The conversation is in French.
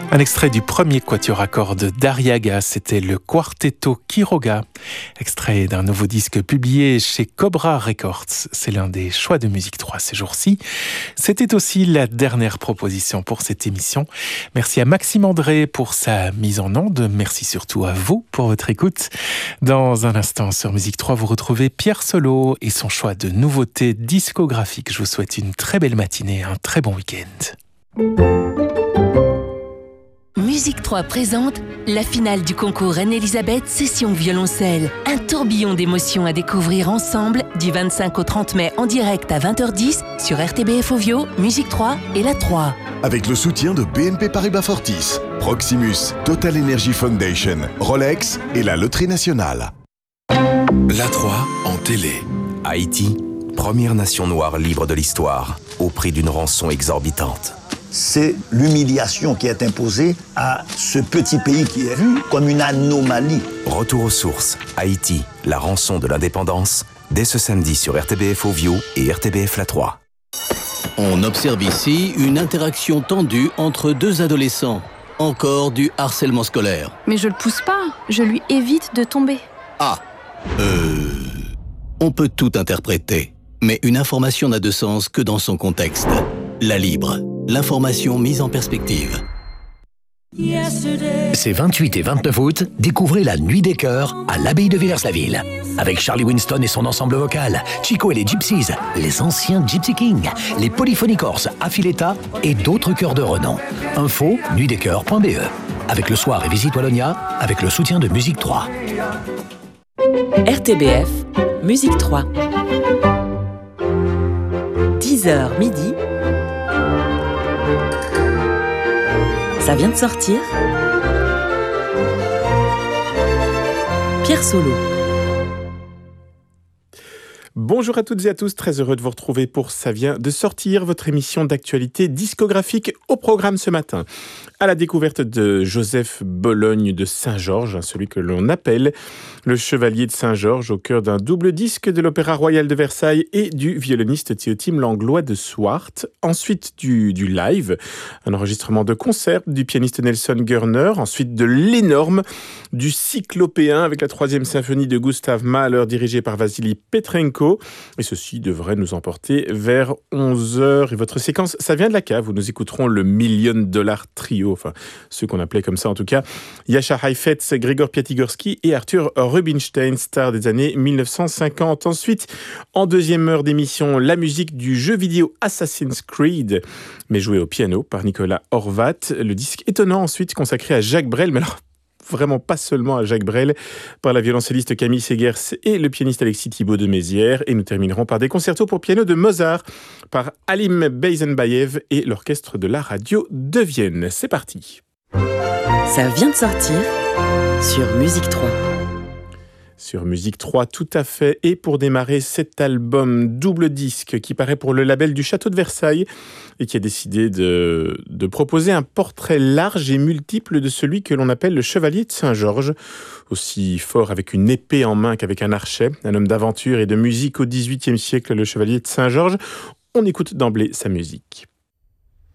Un extrait du premier quatuor à cordes d'Arriaga, c'était le Quartetto Quiroga, extrait d'un nouveau disque publié chez Cobra Records. C'est l'un des choix de Musique 3 ces jours-ci. C'était aussi la dernière proposition pour cette émission. Merci à Maxime André pour sa mise en onde. Merci surtout à vous pour votre écoute. Dans un instant sur Musique 3, vous retrouvez Pierre Solo et son choix de nouveautés discographiques. Je vous souhaite une très belle matinée, un très bon week-end. Musique 3 présente la finale du concours Reine-Elisabeth Session Violoncelle. Un tourbillon d'émotions à découvrir ensemble du 25 au 30 mai en direct à 20h10 sur RTBF Ovio, Musique 3 et La 3. Avec le soutien de BNP Paribas Fortis, Proximus, Total Energy Foundation, Rolex et la Loterie Nationale. La 3 en télé. Haïti, première nation noire libre de l'histoire, au prix d'une rançon exorbitante. C'est l'humiliation qui est imposée à ce petit pays qui est vu comme une anomalie. Retour aux sources, Haïti, la rançon de l'indépendance, dès ce samedi sur RTBF Ovio et RTBF La 3. On observe ici une interaction tendue entre deux adolescents. Encore du harcèlement scolaire. Mais je le pousse pas, je lui évite de tomber. On peut tout interpréter, mais une information n'a de sens que dans son contexte. La Libre, l'information mise en perspective. Ces 28 et 29 août, découvrez la Nuit des Chœurs à l'abbaye de Villers-la-Ville. Avec Charlie Winston et son ensemble vocal, Chico et les Gypsies, les anciens Gypsy Kings, les Polyphonies Corses, Affiletta et d'autres chœurs de renom. Info, nuitdeschœurs.be. Avec le soir et Visite Wallonia, avec le soutien de Musique 3. RTBF, Musique 3. 10h midi. Ça vient de sortir. Pierre Solo. Bonjour à toutes et à tous, très heureux de vous retrouver pour Ça vient de sortir, votre émission d'actualité discographique au programme ce matin. À la découverte de Joseph Bologne de Saint-Georges, celui que l'on appelle le Chevalier de Saint-Georges, au cœur d'un double disque de l'Opéra Royal de Versailles et du violoniste Théotime Langlois de Swart. Ensuite du live, un enregistrement de concert du pianiste Nelson Görner. Ensuite de l'énorme, du cyclopéen avec la 3e symphonie de Gustav Mahler dirigée par Vassili Petrenko. Et ceci devrait nous emporter vers 11h. Et votre séquence, ça vient de la cave, où nous écouterons le $1 Million Trio, enfin ceux qu'on appelait comme ça en tout cas. Jascha Heifetz, Grigor Piatigorsky et Arthur Rubinstein, stars des années 1950. Ensuite, en deuxième heure d'émission, la musique du jeu vidéo Assassin's Creed, mais jouée au piano par Nicolas Horvat. Le disque étonnant ensuite consacré à Jacques Brel, mais alors vraiment pas seulement à Jacques Brel, par la violoncelliste Camille Segers et le pianiste Alexis Thibault de Mézières. Et nous terminerons par des concertos pour piano de Mozart par Halim Beyzenbayev et l'orchestre de la radio de Vienne. C'est parti. Ça vient de sortir sur Musique 3. Sur Musique 3, tout à fait. Et pour démarrer cet album double disque qui paraît pour le label du Château de Versailles et qui a décidé de proposer un portrait large et multiple de celui que l'on appelle le Chevalier de Saint-Georges, aussi fort avec une épée en main qu'avec un archet, un homme d'aventure et de musique au XVIIIe siècle, le Chevalier de Saint-Georges. On écoute d'emblée sa musique.